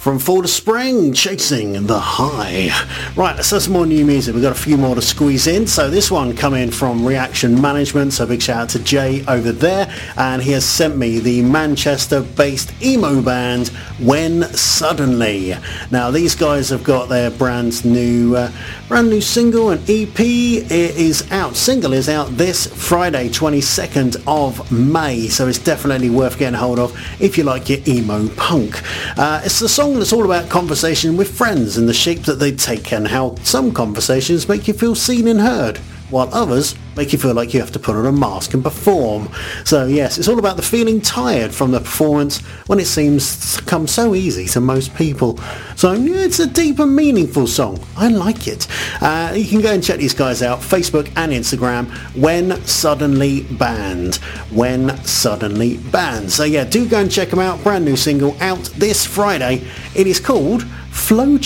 From Fall to Spring, Chasing the High. Right, let's have some more new music. We've got a few more to squeeze in. So this one coming from Reaction Management. So big shout out to Jay over there. And he has sent me the Manchester-based emo band When Suddenly. Now these guys have got their brand new single, an EP. It is out. Single is out this Friday, 22nd of May. So it's definitely worth getting hold of if you like your emo punk. It's the song that's all about conversation with friends and the shape that they take, and how some conversations make you feel seen and heard, while others make you feel like you have to put on a mask and perform. So yes, it's all about the feeling tired from the performance when it seems to come so easy to most people. So yeah, it's a deep and meaningful song. I like it. You can go and check these guys out, Facebook and Instagram, When Suddenly Band. When Suddenly Band. So yeah, do go and check them out. Brand new single out this Friday. It is called Flow